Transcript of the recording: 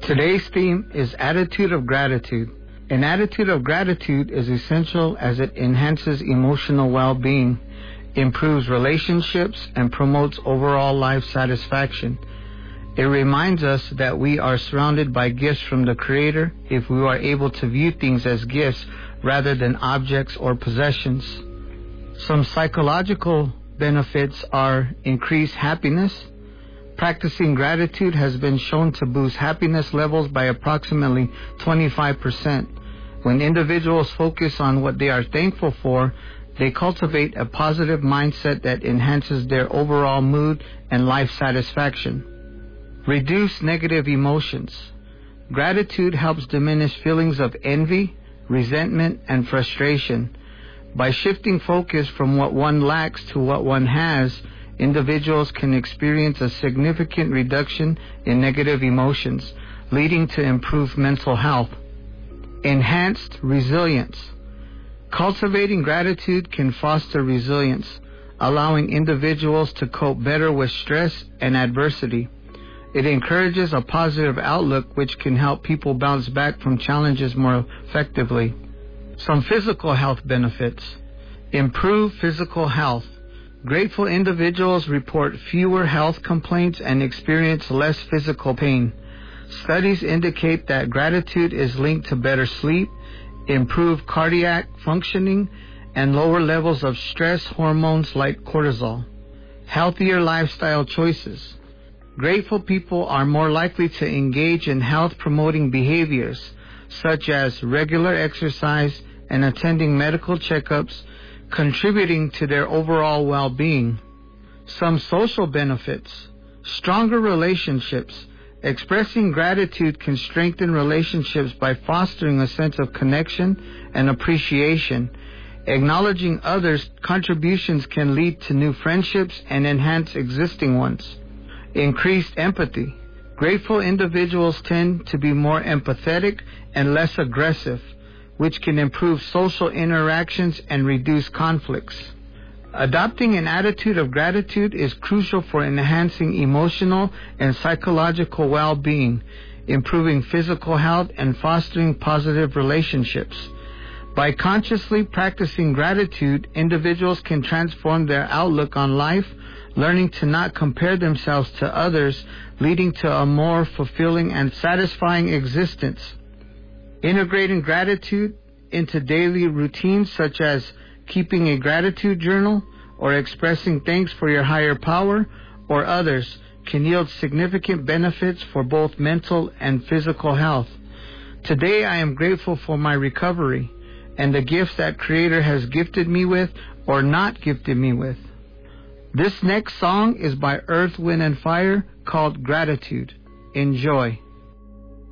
Today's theme is attitude of gratitude. An attitude of gratitude is essential as it enhances emotional well-being, improves relationships, and promotes overall life satisfaction. It reminds us that we are surrounded by gifts from the Creator if we are able to view things as gifts rather than objects or possessions. Some psychological benefits are increased happiness. Practicing gratitude has been shown to boost happiness levels by approximately 25%. When individuals focus on what they are thankful for, they cultivate a positive mindset that enhances their overall mood and life satisfaction. Reduce negative emotions. Gratitude helps diminish feelings of envy, resentment, and frustration. By shifting focus from what one lacks to what one has, individuals can experience a significant reduction in negative emotions, leading to improved mental health. Enhanced resilience. Cultivating gratitude can foster resilience, allowing individuals to cope better with stress and adversity. It encourages a positive outlook which can help people bounce back from challenges more effectively. Some physical health benefits. Improve physical health. Grateful individuals report fewer health complaints and experience less physical pain. Studies indicate that gratitude is linked to better sleep, improved cardiac functioning, and lower levels of stress hormones like cortisol. Healthier lifestyle choices. Grateful people are more likely to engage in health-promoting behaviors, such as regular exercise and attending medical checkups, contributing to their overall well-being. Some social benefits. Stronger relationships. Expressing gratitude can strengthen relationships by fostering a sense of connection and appreciation. Acknowledging others' contributions can lead to new friendships and enhance existing ones. Increased empathy. Grateful individuals tend to be more empathetic and less aggressive, which can improve social interactions and reduce conflicts. Adopting an attitude of gratitude is crucial for enhancing emotional and psychological well-being, improving physical health, and fostering positive relationships. By consciously practicing gratitude, individuals can transform their outlook on life, learning to not compare themselves to others, leading to a more fulfilling and satisfying existence. Integrating gratitude into daily routines such as keeping a gratitude journal or expressing thanks for your higher power or others can yield significant benefits for both mental and physical health. Today I am grateful for my recovery and the gifts that Creator has gifted me with or not gifted me with. This next song is by Earth, Wind, and Fire called Gratitude. Enjoy.